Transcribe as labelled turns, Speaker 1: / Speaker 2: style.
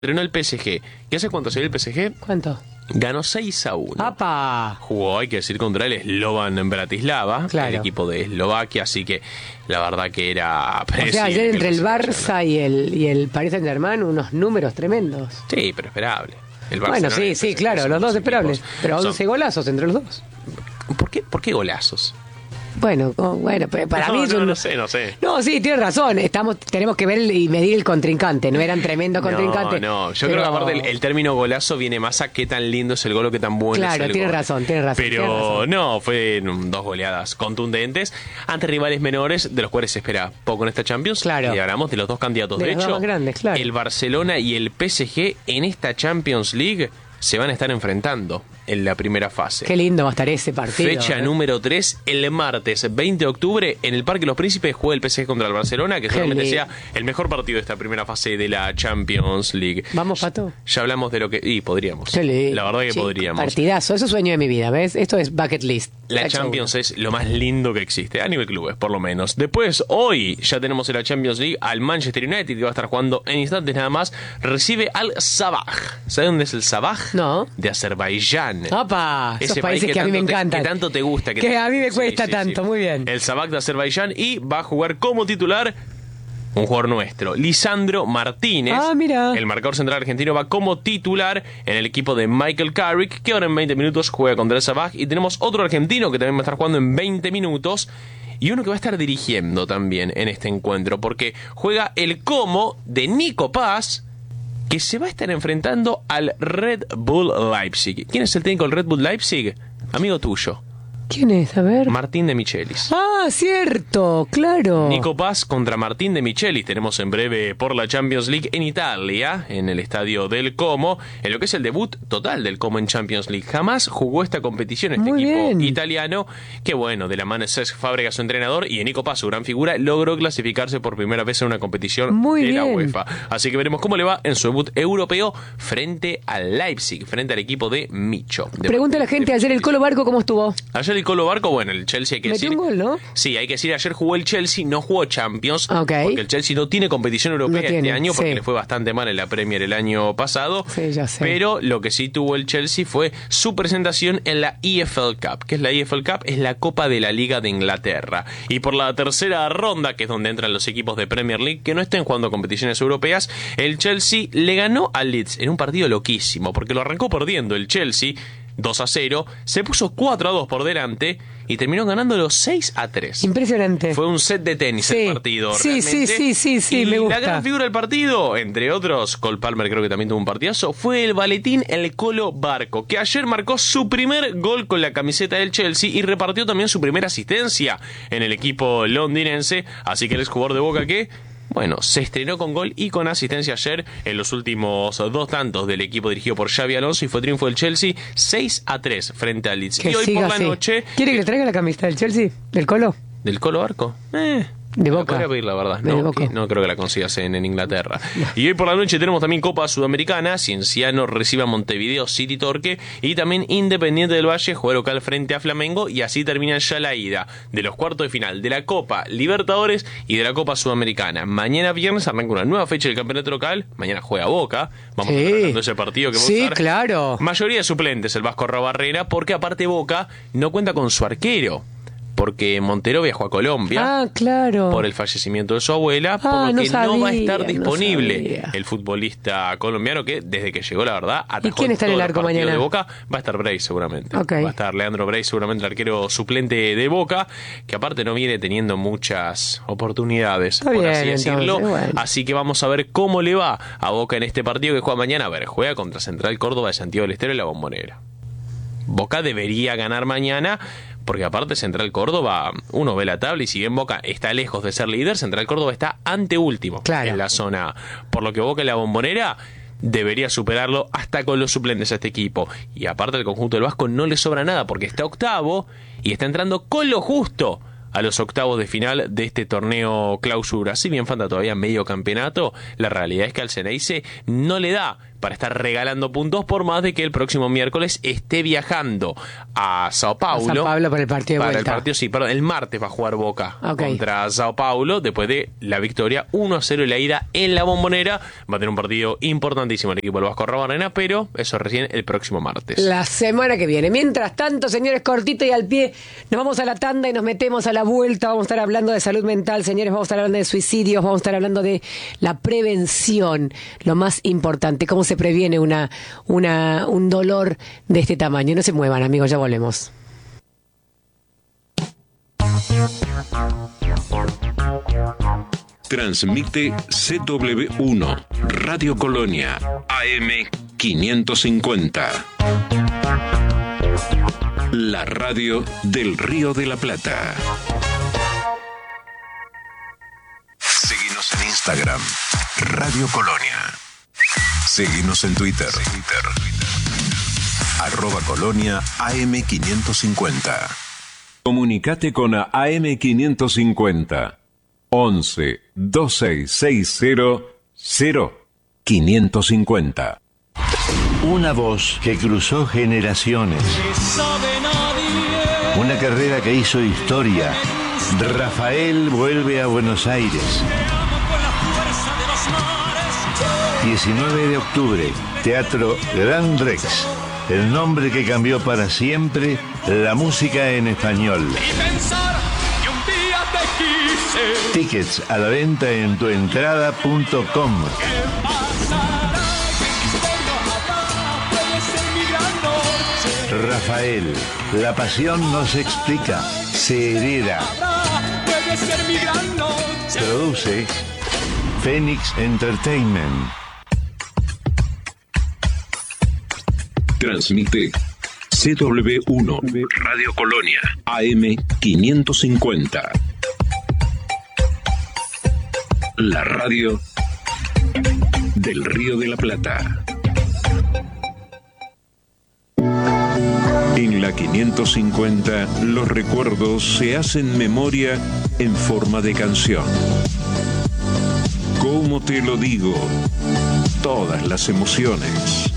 Speaker 1: Entrenó el PSG. ¿Qué hace cuánto salió el PSG?
Speaker 2: ¿Cuánto?
Speaker 1: Ganó 6-1.
Speaker 2: ¡Apa!
Speaker 1: Jugó, hay que decir, contra el Slovan Bratislava,
Speaker 2: Claro.
Speaker 1: el equipo de Eslovaquia, así que la verdad que era...
Speaker 2: O sea, ayer entre el Barça y el Paris Saint-Germain, unos números tremendos.
Speaker 1: Sí, pero esperable. El
Speaker 2: Bueno,
Speaker 1: Barcelona y el
Speaker 2: sí,
Speaker 1: PSG
Speaker 2: claro,
Speaker 1: son
Speaker 2: los dos esperables.
Speaker 1: equipos.
Speaker 2: Pero
Speaker 1: Son-
Speaker 2: 11 golazos entre los dos.
Speaker 1: ¿Por qué golazos?
Speaker 2: Bueno, pero para mí es un...
Speaker 1: no sé.
Speaker 2: No, sí, tienes razón. Tenemos que ver y medir el contrincante. No eran tremendo contrincante.
Speaker 1: No, yo creo que aparte el término golazo viene más a qué tan lindo es el gol o qué tan bueno es
Speaker 2: Claro,
Speaker 1: el
Speaker 2: tienes
Speaker 1: gol.
Speaker 2: razón.
Speaker 1: Pero no, fue dos goleadas contundentes ante rivales menores de los cuales se espera poco en esta Champions.
Speaker 2: Claro.
Speaker 1: Y hablamos de los dos candidatos.
Speaker 2: De
Speaker 1: De
Speaker 2: los
Speaker 1: hecho,
Speaker 2: dos más grandes, claro.
Speaker 1: el Barcelona y el PSG en esta Champions League se van a estar enfrentando en la primera fase.
Speaker 2: Qué lindo va a estar ese partido.
Speaker 1: Fecha número 3, el martes 20 de octubre, en el Parque Los Príncipes juega el PSG contra el Barcelona, que seguramente
Speaker 2: lindo.
Speaker 1: sea el mejor partido de esta primera fase de la Champions League.
Speaker 2: ¿Vamos, Pato?
Speaker 1: Ya hablamos de lo que... Y podríamos.
Speaker 2: Qué lindo.
Speaker 1: La verdad que
Speaker 2: Chico,
Speaker 1: podríamos.
Speaker 2: Partidazo, eso es sueño de mi vida, ¿ves? Esto es bucket list.
Speaker 1: La
Speaker 2: Hecho
Speaker 1: Champions
Speaker 2: uno.
Speaker 1: es lo más lindo que existe, a nivel clubes, por lo menos. Después, hoy ya tenemos en la Champions League al Manchester United, que va a estar jugando en instantes nada más. Recibe al Sabah. ¿Sabes dónde es el Sabah?
Speaker 2: No.
Speaker 1: De Azerbaiyán.
Speaker 2: ¡Opa! Esos
Speaker 1: Ese país
Speaker 2: países que a mí me encantan.
Speaker 1: Que tanto te gusta.
Speaker 2: Que a mí me
Speaker 1: Sí,
Speaker 2: cuesta
Speaker 1: sí,
Speaker 2: tanto,
Speaker 1: sí.
Speaker 2: muy bien.
Speaker 1: El Sabah de Azerbaiyán, y va a jugar como titular un jugador nuestro, Lisandro Martínez.
Speaker 2: Ah, mira.
Speaker 1: El marcador central argentino va como titular en el equipo de Michael Carrick, que ahora en 20 minutos juega contra el Sabah. Y tenemos otro argentino que también va a estar jugando en 20 minutos. Y uno que va a estar dirigiendo también en este encuentro, porque juega el Como de Nico Paz, que se va a estar enfrentando al Red Bull Leipzig. ¿Quién es el técnico del Red Bull Leipzig? Amigo tuyo,
Speaker 2: ¿Quién es? A ver.
Speaker 1: Martín de Michelis.
Speaker 2: Ah, cierto, claro.
Speaker 1: Nico Paz contra Martín de Michelis. Tenemos en breve por la Champions League en Italia, en el estadio del Como, en lo que es el debut total del Como en Champions League. Jamás jugó esta competición este
Speaker 2: Muy
Speaker 1: equipo
Speaker 2: bien.
Speaker 1: italiano, que bueno, de la mano de Cesc Fábregas, su entrenador, y de Nico Paz, su gran figura, logró clasificarse por primera vez en una competición
Speaker 2: Muy
Speaker 1: de la
Speaker 2: bien.
Speaker 1: UEFA. Así que veremos cómo le va en su debut europeo frente al Leipzig, frente al equipo de Micho.
Speaker 2: Pregunta a la gente, ayer el Colo Barco, ¿cómo estuvo?
Speaker 1: Ayer el Colo Barco, bueno, el Chelsea hay que
Speaker 2: Metió
Speaker 1: decir...
Speaker 2: un gol, ¿no?
Speaker 1: Sí, hay que decir, ayer jugó el Chelsea, no jugó Champions,
Speaker 2: Ok.
Speaker 1: porque el Chelsea no tiene competición europea
Speaker 2: No tiene,
Speaker 1: este año, porque
Speaker 2: sí.
Speaker 1: le fue bastante mal en la Premier el año pasado.
Speaker 2: Sí, ya sé.
Speaker 1: Pero lo que sí tuvo el Chelsea fue su presentación en la EFL Cup. ¿Qué es la EFL Cup? Es la Copa de la Liga de Inglaterra. Y por la tercera ronda, que es donde entran los equipos de Premier League que no estén jugando competiciones europeas, el Chelsea le ganó al Leeds en un partido loquísimo, porque lo arrancó perdiendo el Chelsea 2-0, se puso 4-2 por delante y terminó ganándolo 6-3.
Speaker 2: Impresionante.
Speaker 1: Fue un set de tenis
Speaker 2: Sí.
Speaker 1: el partido.
Speaker 2: Sí,
Speaker 1: realmente.
Speaker 2: sí,
Speaker 1: Y
Speaker 2: me gusta.
Speaker 1: la gran figura del partido, entre otros, Cole Palmer creo que también tuvo un partidazo, fue el Valetín el Colo Barco, que ayer marcó su primer gol con la camiseta del Chelsea y repartió también su primera asistencia en el equipo londinense. Así que el exjugador de Boca que... bueno, se estrenó con gol y con asistencia ayer en los últimos dos tantos del equipo dirigido por Xabi Alonso, y fue triunfo del Chelsea 6-3 frente al Leeds.
Speaker 2: Que
Speaker 1: Y hoy
Speaker 2: siga
Speaker 1: por la
Speaker 2: así.
Speaker 1: noche...
Speaker 2: ¿Quiere que le traiga la camiseta del Chelsea? ¿Del Colo?
Speaker 1: ¿Del Colo Barco?
Speaker 2: De
Speaker 1: la
Speaker 2: Boca.
Speaker 1: podría pedir, la verdad.
Speaker 2: De
Speaker 1: No,
Speaker 2: Boca.
Speaker 1: no creo que la consigas en Inglaterra. Y hoy por la noche tenemos también Copa Sudamericana. Cienciano recibe a Montevideo City Torque. Y también Independiente del Valle juega local frente a Flamengo. Y así termina ya la ida de los cuartos de final de la Copa Libertadores y de la Copa Sudamericana. Mañana viernes arranca una nueva fecha del campeonato local. Mañana juega Boca. Vamos a estar hablando de ese partido que va a
Speaker 2: Sí,
Speaker 1: usar.
Speaker 2: claro.
Speaker 1: Mayoría de suplentes el Vasco Rabarrera, porque aparte Boca no cuenta con su arquero, porque Montero viajó a Colombia
Speaker 2: Ah, claro.
Speaker 1: por el fallecimiento de su abuela, por lo
Speaker 2: no
Speaker 1: que no va a
Speaker 2: sabía,
Speaker 1: estar
Speaker 2: no
Speaker 1: disponible
Speaker 2: sabía.
Speaker 1: el futbolista colombiano, que desde que llegó, la verdad, atajó
Speaker 2: quién está en el
Speaker 1: todos los
Speaker 2: arco
Speaker 1: partidos
Speaker 2: mañana?
Speaker 1: de Boca. Va a estar Bray seguramente.
Speaker 2: Ok.
Speaker 1: Va a estar Leandro Bray seguramente, el arquero suplente de Boca, que aparte no viene teniendo muchas oportunidades,
Speaker 2: Está
Speaker 1: por
Speaker 2: bien,
Speaker 1: así decirlo.
Speaker 2: entonces, bueno.
Speaker 1: Así que vamos a ver cómo le va a Boca en este partido que juega mañana. A ver, juega contra Central Córdoba de Santiago del Estero y la Bombonera. Boca debería ganar mañana, porque aparte Central Córdoba, uno ve la tabla y si bien Boca está lejos de ser líder, Central Córdoba está anteúltimo
Speaker 2: Claro.
Speaker 1: en la zona A. Por lo que Boca en la Bombonera debería superarlo hasta con los suplentes a este equipo. Y aparte el conjunto del Vasco no le sobra nada, porque está octavo y está entrando con lo justo a los octavos de final de este torneo clausura. Si bien falta todavía medio campeonato, la realidad es que al Ceneice no le da para estar regalando puntos, por más de que el próximo miércoles esté viajando a Sao Paulo.
Speaker 2: A Sao Paulo para el partido de
Speaker 1: Para
Speaker 2: vuelta.
Speaker 1: el partido, sí, perdón, el martes va a jugar Boca
Speaker 2: Ok.
Speaker 1: contra Sao Paulo, después de la victoria 1-0 y la ida en la Bombonera. Va a tener un partido importantísimo el equipo del Vasco Rabarrena, pero eso recién el próximo martes.
Speaker 2: La semana que viene. Mientras tanto, señores, cortito y al pie, nos vamos a la tanda y nos metemos a la vuelta. Vamos a estar hablando de salud mental, señores. Vamos a estar hablando de suicidios. Vamos a estar hablando de la prevención, lo más importante. Cómo se previene un dolor de este tamaño. No se muevan, amigos, ya volvemos.
Speaker 3: Transmite CW1, Radio Colonia, AM 550. La radio del Río de la Plata. Seguinos en Instagram, Radio Colonia. Seguinos en Twitter. @Colonia AM 550. Comunicate con AM 550. 11 2660 0550.
Speaker 4: Una voz que cruzó generaciones. Una carrera que hizo historia. Rafael vuelve a Buenos Aires. 19 de octubre, Teatro Gran Rex. El nombre que cambió para siempre la música en español. Tickets a la venta en tuentrada.com. Rafael, la pasión no se explica, se hereda. Produce Phoenix Entertainment.
Speaker 3: Transmite CW1, Radio Colonia, AM 550. La radio del Río de la Plata. En la 550, los recuerdos se hacen memoria en forma de canción. ¿Cómo te lo digo? Todas las emociones.